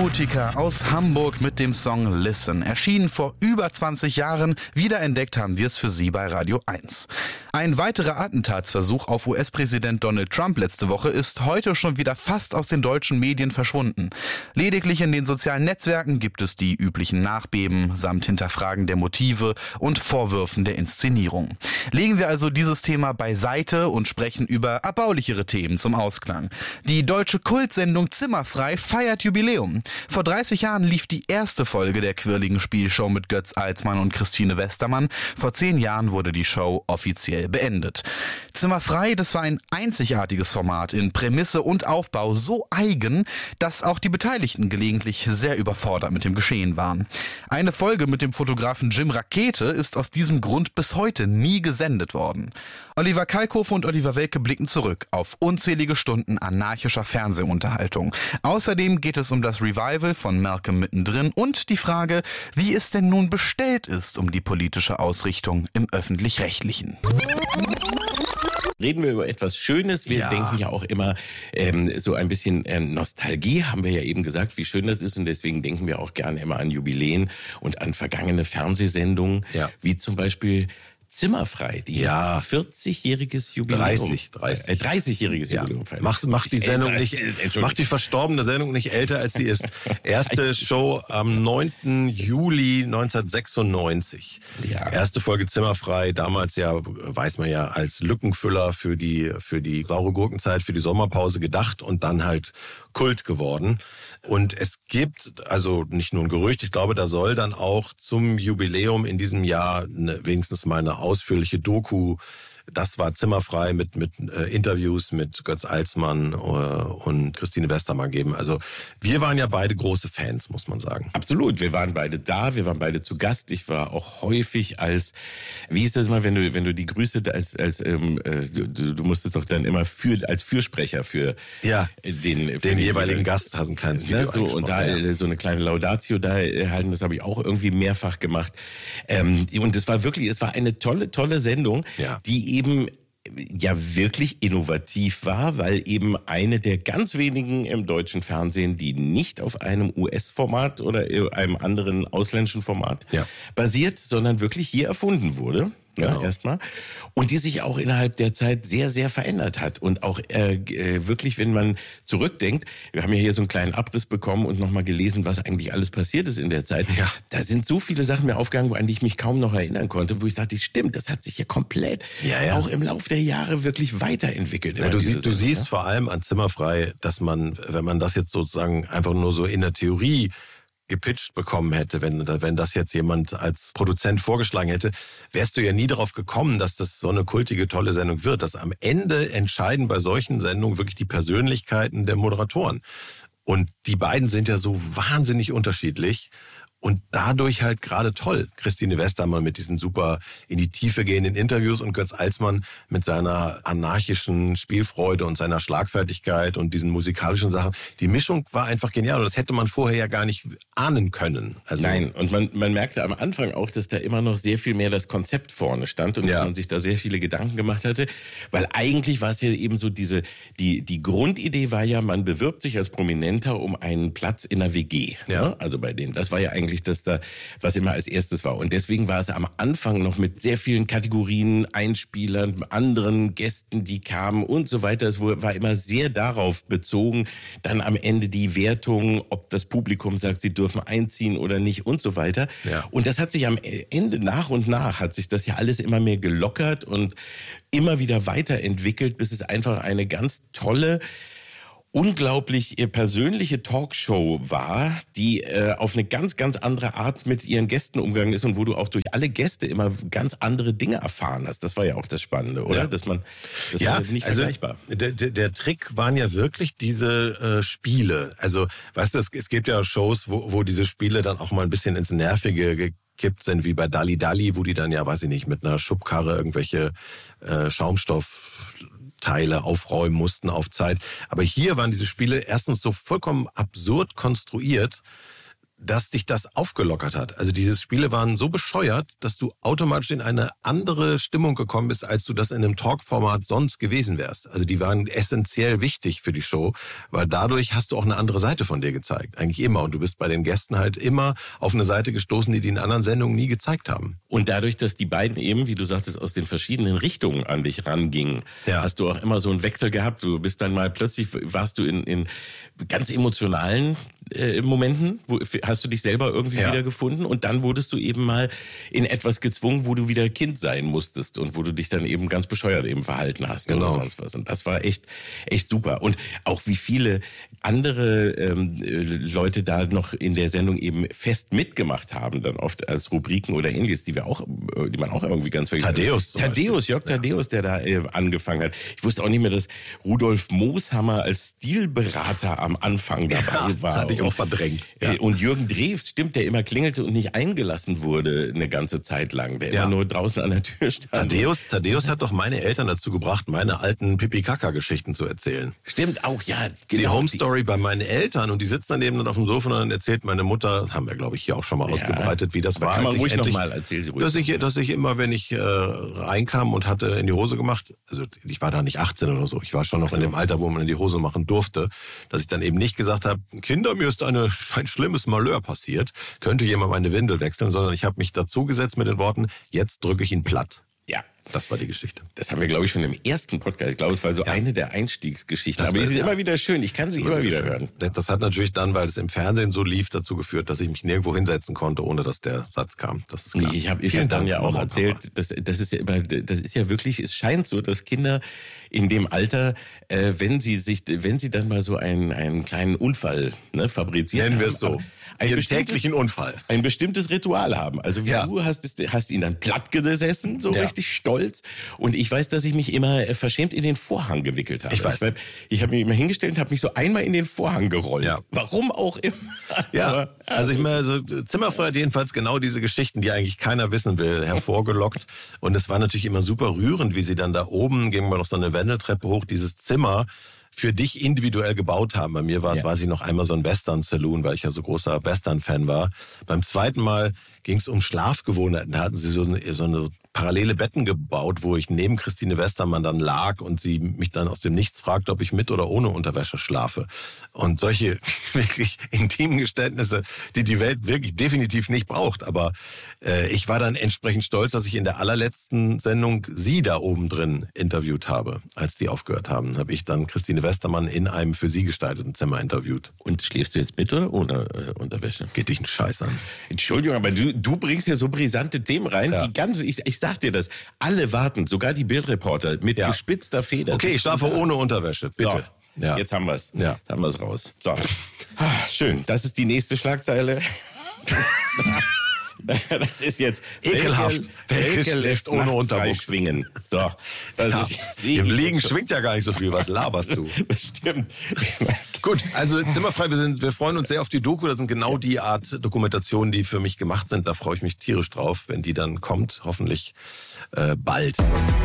Erotica aus Hamburg mit dem Song Listen. Erschienen vor über 20 Jahren, wiederentdeckt haben wir es für Sie bei Radio 1. Ein weiterer Attentatsversuch auf US-Präsident Donald Trump letzte Woche ist heute schon wieder fast aus den deutschen Medien verschwunden. Lediglich in den sozialen Netzwerken gibt es die üblichen Nachbeben samt Hinterfragen der Motive und Vorwürfen der Inszenierung. Legen wir also dieses Thema beiseite und sprechen über erbaulichere Themen zum Ausklang. Die deutsche Kultsendung Zimmerfrei feiert Jubiläum. Vor 30 Jahren lief die erste Folge der quirligen Spielshow mit Götz Alsmann und Christine Westermann. Vor 10 Jahren wurde die Show offiziell beendet. Zimmerfrei, das war ein einzigartiges Format in Prämisse und Aufbau, so eigen, dass auch die Beteiligten gelegentlich sehr überfordert mit dem Geschehen waren. Eine Folge mit dem Fotografen Jim Rakete ist aus diesem Grund bis heute nie gesendet worden. Oliver Kalkofe und Oliver Welke blicken zurück auf unzählige Stunden anarchischer Fernsehunterhaltung. Außerdem geht es um das Revival von Malcolm mittendrin und die Frage, wie es denn nun bestellt ist um die politische Ausrichtung im Öffentlich-Rechtlichen. Reden wir über etwas Schönes. Wir denken ja auch immer so ein bisschen Nostalgie, haben wir ja eben gesagt, wie schön das ist. Und deswegen denken wir auch gerne immer an Jubiläen und an vergangene Fernsehsendungen, wie zum Beispiel Zimmerfrei, die 40-jähriges Jubiläum. 30-jähriges Jubiläum. Macht die Sendung macht die verstorbene Sendung nicht älter, als sie ist. Erste Show am 9. Juli 1996. Ja. Erste Folge Zimmerfrei, damals weiß man ja, als Lückenfüller für die saure Gurkenzeit, für die Sommerpause gedacht und dann halt Kult geworden. Und es gibt, also nicht nur ein Gerücht, ich glaube, da soll dann auch zum Jubiläum in diesem Jahr wenigstens mal eine ausführliche Doku, das war Zimmerfrei mit Interviews mit Götz Alsmann und Christine Westermann geben. Also wir waren ja beide große Fans, muss man sagen. Absolut, wir waren beide da, wir waren beide zu Gast. Ich war auch häufig als, wie ist das mal, wenn du die Grüße du musstest doch dann immer als Fürsprecher für den jeweiligen Gast, hast ein kleines Video so, und da so eine kleine Laudatio da halten, das habe ich auch irgendwie mehrfach gemacht. Und es war eine tolle Sendung, die eben wirklich innovativ war, weil eben eine der ganz wenigen im deutschen Fernsehen, die nicht auf einem US-Format oder einem anderen ausländischen Format basiert, sondern wirklich hier erfunden wurde. Ja, erstmal. Und die sich auch innerhalb der Zeit sehr, sehr verändert hat. Und auch wirklich, wenn man zurückdenkt, wir haben ja hier so einen kleinen Abriss bekommen und nochmal gelesen, was eigentlich alles passiert ist in der Zeit. Ja. Da sind so viele Sachen mir aufgegangen, an die ich mich kaum noch erinnern konnte, wo ich dachte, stimmt, das hat sich ja komplett auch im Laufe der Jahre wirklich weiterentwickelt. Ja, du siehst vor allem an Zimmerfrei, dass man, wenn man das jetzt sozusagen einfach nur so in der Theorie gepitcht bekommen hätte, wenn das jetzt jemand als Produzent vorgeschlagen hätte, wärst du ja nie darauf gekommen, dass das so eine kultige, tolle Sendung wird. Dass am Ende entscheiden bei solchen Sendungen wirklich die Persönlichkeiten der Moderatoren. Und die beiden sind ja so wahnsinnig unterschiedlich. Und dadurch halt gerade toll. Christine Westermann mit diesen super in die Tiefe gehenden Interviews und Götz Alsmann mit seiner anarchischen Spielfreude und seiner Schlagfertigkeit und diesen musikalischen Sachen. Die Mischung war einfach genial und das hätte man vorher ja gar nicht ahnen können. Also nein, und man merkte am Anfang auch, dass da immer noch sehr viel mehr das Konzept vorne stand und dass man sich da sehr viele Gedanken gemacht hatte. Weil eigentlich war es ja eben so die Grundidee war ja, man bewirbt sich als Prominenter um einen Platz in einer WG. Ja. Ne? Also bei denen. Das war ja eigentlich das da, was immer als erstes war. Und deswegen war es am Anfang noch mit sehr vielen Kategorien, Einspielern, anderen Gästen, die kamen und so weiter. Es war immer sehr darauf bezogen, dann am Ende die Wertung, ob das Publikum sagt, sie dürfen einziehen oder nicht und so weiter. Ja. Und das hat sich am Ende nach und nach, hat sich das ja alles immer mehr gelockert und immer wieder weiterentwickelt, bis es einfach eine ganz tolle, unglaublich persönliche Talkshow war, die auf eine ganz, ganz andere Art mit ihren Gästen umgegangen ist und wo du auch durch alle Gäste immer ganz andere Dinge erfahren hast. Das war ja auch das Spannende, oder? Ja. Das war nicht vergleichbar. Der Trick waren ja wirklich diese Spiele. Also, weißt du, es gibt ja Shows, wo diese Spiele dann auch mal ein bisschen ins Nervige gekippt sind, wie bei Dalli Dalli, wo die dann ja, weiß ich nicht, mit einer Schubkarre irgendwelche Schaumstoffteile aufräumen mussten auf Zeit. Aber hier waren diese Spiele erstens so vollkommen absurd konstruiert, dass dich das aufgelockert hat. Also diese Spiele waren so bescheuert, dass du automatisch in eine andere Stimmung gekommen bist, als du das in einem Talkformat sonst gewesen wärst. Also die waren essentiell wichtig für die Show, weil dadurch hast du auch eine andere Seite von dir gezeigt. Eigentlich immer. Und du bist bei den Gästen halt immer auf eine Seite gestoßen, die in anderen Sendungen nie gezeigt haben. Und dadurch, dass die beiden eben, wie du sagtest, aus den verschiedenen Richtungen an dich rangingen, hast du auch immer so einen Wechsel gehabt. Du bist dann mal plötzlich, warst du in ganz emotionalen Momenten, hast du dich selber irgendwie wiedergefunden und dann wurdest du eben mal in etwas gezwungen, wo du wieder Kind sein musstest und wo du dich dann eben ganz bescheuert eben verhalten hast oder sonst was. Und das war echt super. Und auch wie viele andere Leute da noch in der Sendung eben fest mitgemacht haben, dann oft als Rubriken oder ähnliches, die man auch irgendwie ganz vergessen haben. Jörg Thaddeus, der da angefangen hat. Ich wusste auch nicht mehr, dass Rudolf Mooshammer als Stilberater am Anfang dabei war. Hatte ich auch verdrängt. Und Jürgen Drews, stimmt, der immer klingelte und nicht eingelassen wurde eine ganze Zeit lang, der immer nur draußen an der Tür stand. Thaddeus hat doch meine Eltern dazu gebracht, meine alten Pipi-Kaka-Geschichten zu erzählen. Stimmt auch, ja. Genau. Die Home-Story bei meinen Eltern und die sitzen dann eben auf dem Sofa und dann erzählt meine Mutter, haben wir glaube ich hier auch schon mal ausgebreitet, wie das war. Kann man ruhig nochmal erzählen. Dass ich immer, wenn ich reinkam und hatte in die Hose gemacht, also ich war da nicht 18 oder so, ich war schon noch in dem Alter, wo man in die Hose machen durfte, dass ich dann eben nicht gesagt habe, Kinder, mir ist ein schlimmes Malheur passiert, könnte jemand meine Windel wechseln, sondern ich habe mich dazugesetzt mit den Worten, jetzt drücke ich ihn platt. Ja. Das war die Geschichte. Das haben wir, glaube ich, schon im ersten Podcast. Ich glaube, es war so eine der Einstiegsgeschichten. Aber es ist immer wieder schön. Ich kann sie immer wieder hören. Das hat natürlich dann, weil es im Fernsehen so lief, dazu geführt, dass ich mich nirgendwo hinsetzen konnte, ohne dass der Satz kam. Das ist klar. Ich habe dann ja auch erzählt, das ist ja wirklich, es scheint so, dass Kinder in dem Alter, wenn sie dann mal so einen kleinen Unfall fabrizieren, nennen wir es so, einen täglichen Unfall, ein bestimmtes Ritual haben. Also du hast ihn dann platt gesessen, so richtig stolz. Und ich weiß, dass ich mich immer verschämt in den Vorhang gewickelt habe. Ich habe mich immer hingestellt und habe mich so einmal in den Vorhang gerollt. Ja. Warum auch immer. Ja, also ich meine, so Zimmerfrei hat jedenfalls genau diese Geschichten, die eigentlich keiner wissen will, hervorgelockt. Und es war natürlich immer super rührend, wie sie dann da oben, gehen wir noch so eine Wendeltreppe hoch, dieses Zimmer für dich individuell gebaut haben. Bei mir war es, weiß ich noch, einmal so ein Western-Saloon, weil ich ja so großer Western-Fan war. Beim zweiten Mal ging es um Schlafgewohnheiten. Da hatten sie so eine parallele Betten gebaut, wo ich neben Christine Westermann dann lag und sie mich dann aus dem Nichts fragte, ob ich mit oder ohne Unterwäsche schlafe. Und solche wirklich intimen Geständnisse, die die Welt wirklich definitiv nicht braucht. Aber ich war dann entsprechend stolz, dass ich in der allerletzten Sendung sie da oben drin interviewt habe. Als die aufgehört haben, habe ich dann Christine Westermann in einem für sie gestalteten Zimmer interviewt. Und schläfst du jetzt mit oder ohne Unterwäsche? Geht dich einen Scheiß an. Entschuldigung, aber du bringst ja so brisante Themen rein. Ja. Die ganze, ich sag dir das, alle warten, sogar die Bildreporter mit gespitzter Feder. Okay, ich schlafe ohne Unterwäsche, bitte. So, jetzt haben wir es. Ja. Jetzt haben wir es raus. So. Schön, das ist die nächste Schlagzeile. Das ist jetzt ekelhaft. Welke lässt ohne Unterbuchs schwingen. So, das ist im Liegen schwingt ja gar nicht so viel. Was laberst du? Das stimmt. Gut, also Zimmerfrei, wir freuen uns sehr auf die Doku. Das sind genau die Art Dokumentationen, die für mich gemacht sind. Da freue ich mich tierisch drauf, wenn die dann kommt. Hoffentlich bald.